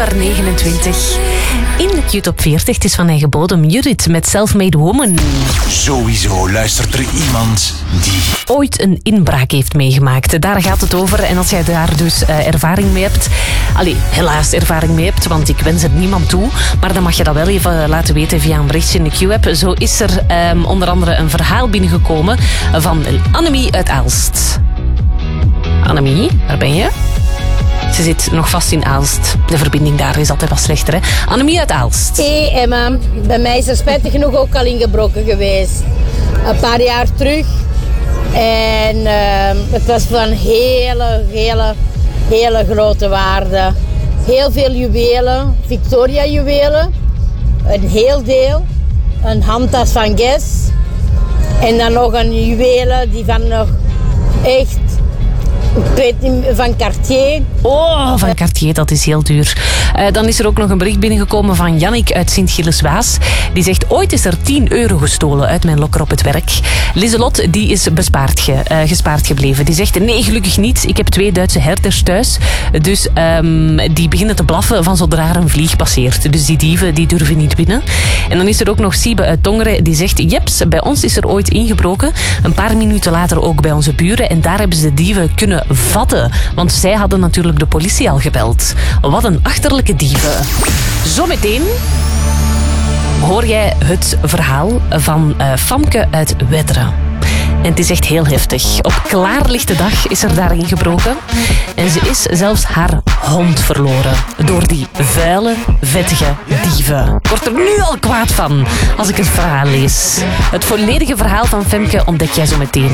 nummer 29. In de Q-top 40, het is van eigen bodem. Judith met Self-Made Woman. Sowieso luistert er iemand die ooit een inbraak heeft meegemaakt. Daar gaat het over. En als jij daar dus ervaring mee hebt... helaas ervaring mee hebt, want ik wens het niemand toe. Maar dan mag je dat wel even laten weten via een berichtje in de Q-app. Zo is er onder andere een verhaal binnengekomen van Annemie uit Aalst. Annemie, waar ben je? Ze zit nog vast in Aalst. De verbinding daar is altijd wat slechter, hè? Annemie uit Aalst. Hey Emma, bij mij is er spijtig genoeg ook al ingebroken geweest. Een paar jaar terug. En het was van hele grote waarde. Heel veel juwelen, Victoria juwelen. Een heel deel. Een handtas van Guess. En dan nog een juwelen die van nog echt... Ik weet niet, van Cartier. Oh, van Cartier, dat is heel duur. Dan is er ook nog een bericht binnengekomen van Jannik uit Sint-Gilles-Waas. Die zegt, ooit is er 10 euro gestolen uit mijn lokker op het werk. Lieselot, die is gespaard gebleven. Die zegt, nee, gelukkig niet. Ik heb 2 Duitse herders thuis. Dus die beginnen te blaffen van zodra er een vlieg passeert. Dus die dieven, die durven niet binnen. En dan is er ook nog Siebe uit Tongeren. Die zegt, jeps, bij ons is er ooit ingebroken. Een paar minuten later ook bij onze buren. En daar hebben ze de dieven kunnen vatten. Want zij hadden natuurlijk de politie al gebeld. Wat een achterlijke dieven. Zometeen hoor jij het verhaal van Famke uit Wetteren. En het is echt heel heftig. Op klaarlichte dag is er daar ingebroken. En ze is zelfs haar hond verloren. Door die vuile, vettige dieven. Ik word er nu al kwaad van als ik het verhaal lees. Het volledige verhaal van Femke ontdek jij zo meteen.